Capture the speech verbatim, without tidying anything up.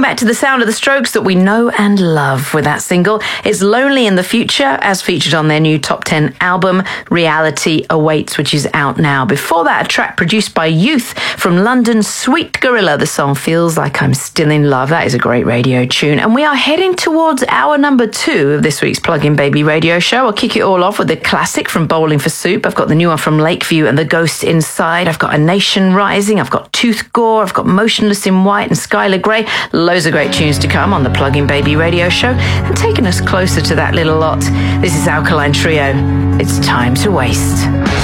back to the sound of the Strokes that we know and love with that single. It's Lonely in the Future, as featured on their new top ten album, Reality Awaits, which is out now. Before that, a track produced by Youth from London's Sweet Gorilla. The song Feels Like I'm Still in Love. That is a great radio tune. And we are heading towards hour number two of this week's Plug-in Baby radio show. I'll kick it all off with the classic from Bowling for Soup. I've got the new one from Lakeview and The Ghost Inside. I've got A Nation Rising. I've got Tooth Gore. I've got Motionless in White and Skylar Grey. Loads of great tunes to come on the Plug-in Baby radio show. And taking us closer to that little lot, this is Alkaline Trio. It's Time to Waste.